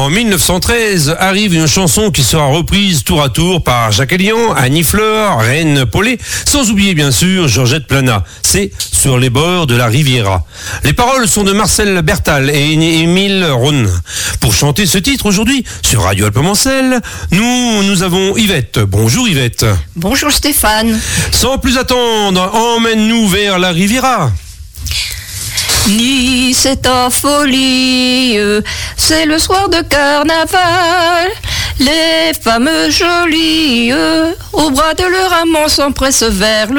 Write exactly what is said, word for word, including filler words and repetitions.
En mille neuf cent treize arrive une chanson qui sera reprise tour à tour par Jacques Elian, Annie Fleur, Reine Paulet, sans oublier bien sûr Georgette Plana. C'est Sur les bords de la Riviera. Les paroles sont de Marcel Bertal et Émile Rhône. Pour chanter ce titre aujourd'hui sur Radio Alpemancel, nous, nous avons Yvette. Bonjour Yvette. Bonjour Stéphane. Sans plus attendre, emmène-nous vers la Riviera. Nice est en folie, c'est le soir de carnaval. Les femmes jolies, au bras de leur amant, s'empressent vers le